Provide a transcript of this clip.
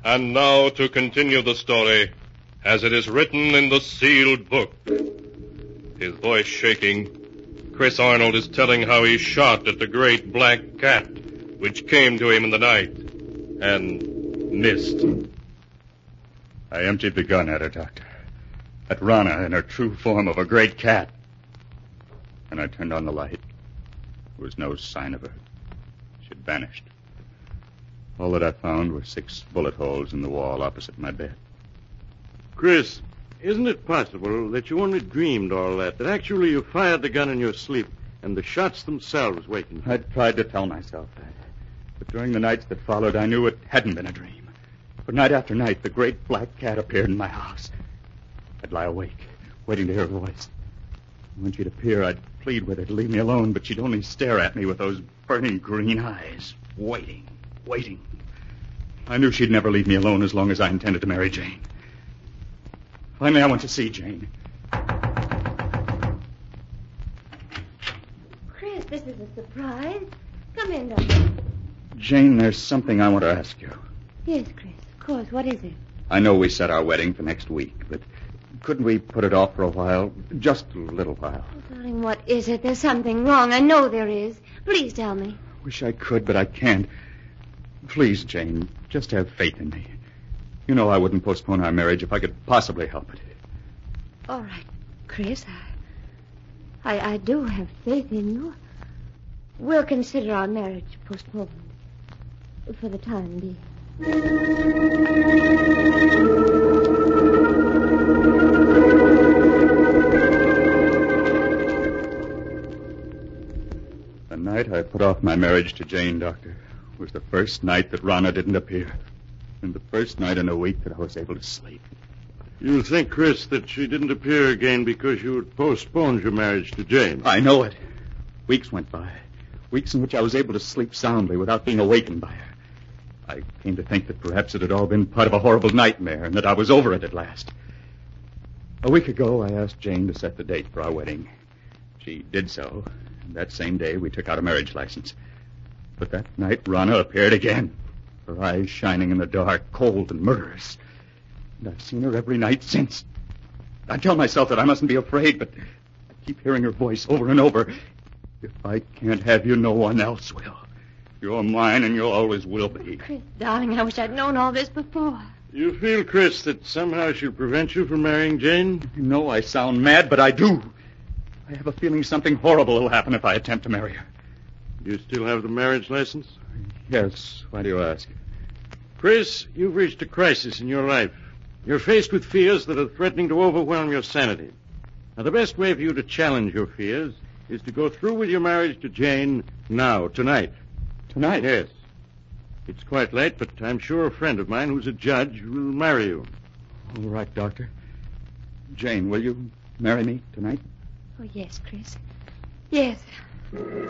And now to continue the story, as it is written in the sealed book. His voice shaking, Chris Arnold is telling how he shot at the great black cat, which came to him in the night, and missed. I emptied the gun at her, Doctor. At Rana in her true form of a great cat. And I turned on the light. There was no sign of her. She had vanished. All that I found were 6 bullet holes in the wall opposite my bed. Chris, isn't it possible that you only dreamed all that actually you fired the gun in your sleep and the shots themselves wakened you? I tried to tell myself that. But during the nights that followed, I knew it hadn't been a dream. For night after night, the great black cat appeared in my house. I'd lie awake, waiting to hear her voice. When she'd appear, I'd plead with her to leave me alone, but she'd only stare at me with those burning green eyes, waiting. I knew she'd never leave me alone as long as I intended to marry Jane. Finally, I went to see Jane. Chris, this is a surprise. Come in, Doctor. Jane, there's something I want to ask you. Yes, Chris, of course. What is it? I know we set our wedding for next week, but couldn't we put it off for a while? Just a little while. Oh, darling, what is it? There's something wrong. I know there is. Please tell me. Wish I could, but I can't. Please, Jane, just have faith in me. You know I wouldn't postpone our marriage if I could possibly help it. All right, Chris. I do have faith in you. We'll consider our marriage postponed for the time being. The night I put off my marriage to Jane, Doctor, was the first night that Rana didn't appear. And the first night in a week that I was able to sleep. You think, Chris, that she didn't appear again because you had postponed your marriage to Jane? I know it. Weeks went by. Weeks in which I was able to sleep soundly without being awakened by her. I came to think that perhaps it had all been part of a horrible nightmare and that I was over it at last. A week ago, I asked Jane to set the date for our wedding. She did so, and that same day we took out a marriage license. But that night, Rana appeared again, her eyes shining in the dark, cold and murderous. And I've seen her every night since. I tell myself that I mustn't be afraid, but I keep hearing her voice over and over. If I can't have you, no one else will. You're mine, and you always will be. Chris, darling, I wish I'd known all this before. You feel, Chris, that somehow she'll prevent you from marrying Jane? You know I sound mad, but I do. I have a feeling something horrible will happen if I attempt to marry her. Do you still have the marriage license? Yes. Why do you ask? Chris, you've reached a crisis in your life. You're faced with fears that are threatening to overwhelm your sanity. Now, the best way for you to challenge your fears is to go through with your marriage to Jane now, tonight. Tonight? Yes. It's quite late, but I'm sure a friend of mine who's a judge will marry you. All right, Doctor. Jane, will you marry me tonight? Oh, yes, Chris. Yes.